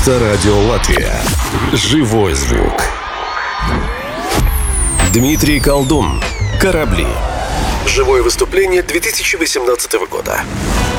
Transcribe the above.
Авторадио Латвия. Живой звук. Дмитрий Колдун. «Корабли». Живое выступление 2018 года.